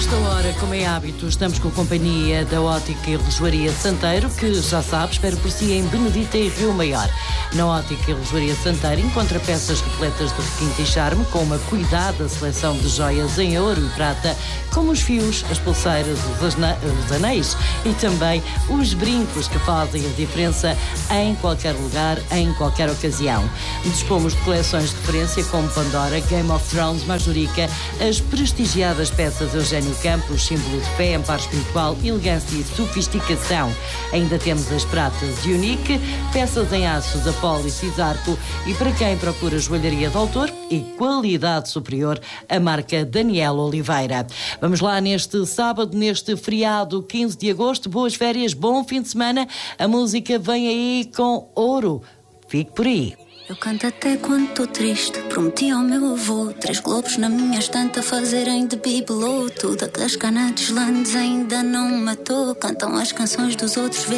esta hora, como é hábito, estamos com a companhia da Ótica e Relojoaria Santeiro, que já sabe, espero por si em Benedita e Rio Maior. Na Ótica e Relojoaria Santeiro encontra peças repletas de requinte e charme, com uma cuidada seleção de joias em ouro e prata, como os fios, as pulseiras, os anéis e também os brincos que fazem a diferença em qualquer lugar, em qualquer ocasião. Dispomos de coleções de referência como Pandora, Game of Thrones, Majorica, as prestigiadas peças Eugênio Campos, símbolo de fé, amparo espiritual, elegância e sofisticação. Ainda temos as pratas de Unique, peças em aço da Poli e Cisarco, e para quem procura joalharia de autor e qualidade superior, a marca Daniel Oliveira. Vamos lá neste sábado, neste feriado 15 de agosto, boas férias, bom fim de semana. A música vem aí com Ouro. Fique por aí. Eu canto até quando estou triste. Prometi ao meu avô 3 globos na minha estante a fazerem de bibelô. Tudo a cascar na deslandes ainda não matou. Cantam as canções dos outros.